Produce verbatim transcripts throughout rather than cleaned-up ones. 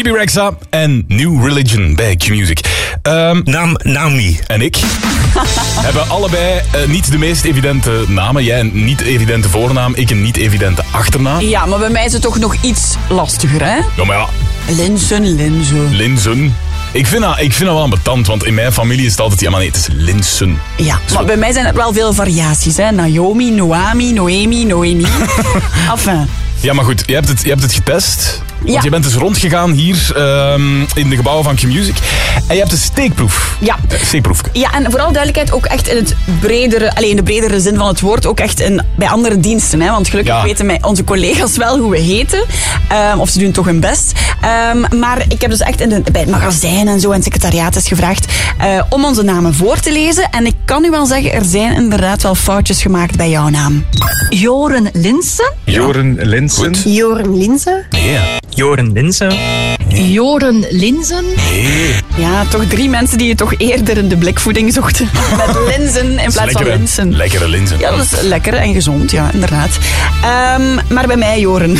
Bibi Rexha en New Religion bij Q-Music. Um, Naam Naomi. En ik hebben allebei uh, niet de meest evidente namen. Jij een niet evidente voornaam, ik een niet evidente achternaam. Ja, maar bij mij is het toch nog iets lastiger, hè? Ja, maar ja. Linsen, Linzen. Linzen. Ik vind, dat, ik vind dat wel ambetant, want in mijn familie is het altijd... Ja, maar nee, het is Linsen. Ja, Zo. Maar bij mij zijn er wel veel variaties, hè? Naomi, Noami, Noemi, Noemi. Enfin... Ja, maar goed, je hebt het, je hebt het getest. Want ja. je bent dus rondgegaan hier um, in de gebouwen van Q-Music. En je hebt een steekproef. Ja. Uh, steekproef. Ja, en vooral duidelijkheid ook echt in het bredere, alleen in de bredere zin van het woord, ook echt in, bij andere diensten. Hè? Want gelukkig ja. weten mij onze collega's wel hoe we heten. Um, of ze doen toch hun best. Um, maar ik heb dus echt in de, bij het magazijn en zo en het secretariaat is gevraagd uh, om onze namen voor te lezen. En ik kan u wel zeggen, er zijn inderdaad wel foutjes gemaakt bij jouw naam. Joren Linsen. Ja. Joren Linsen. Joren Linzen. Nee. Joren Linsen. Nee. Joren Linzen. Nee. Ja, toch drie mensen die je toch eerder in de blikvoeding zochten. Met linzen in plaats lekkere, van linsen. Lekkere linzen. Ja, dat is lekker en gezond, ja, inderdaad. Um, maar bij mij, Joren.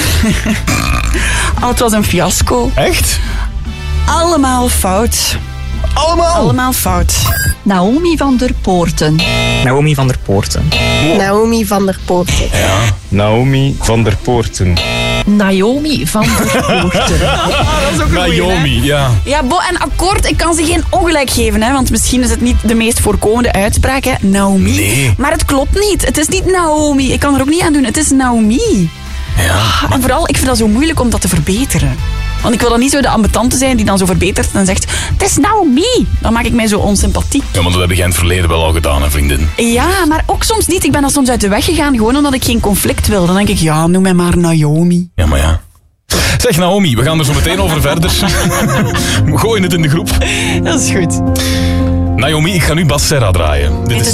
Oh, het was een fiasco. Echt? Allemaal fout. Allemaal? Allemaal fout. Naomi van der Poorten. Naomi van der Poorten. Wow. Naomi van der Poorten. Ja. Naomi van der Poorten. Naomi van der Poorten. Dat is ook een Naomi, goeie, ja. Ja, bo, en akkoord, ik kan ze geen ongelijk geven, hè, want misschien is het niet de meest voorkomende uitspraak, hè. Naomi. Nee. Maar het klopt niet. Het is niet Naomi. Ik kan er ook niet aan doen. Het is Naomi. Ja. En vooral, ik vind dat zo moeilijk om dat te verbeteren. Want ik wil dan niet zo de ambetante zijn die dan zo verbetert en zegt, het is Naomi. Dan maak ik mij zo onsympathiek. Ja, maar dat heb jij in het verleden wel al gedaan, hè, vriendin. Ja, maar ook soms niet. Ik ben dan soms uit de weg gegaan, gewoon omdat ik geen conflict wil. Dan denk ik, ja, noem mij maar Naomi. Ja, maar ja. Zeg Naomi, we gaan er zo meteen over verder. We gooien het in de groep. Dat is goed. Naomi, ik ga nu Bas Serra draaien. Dit is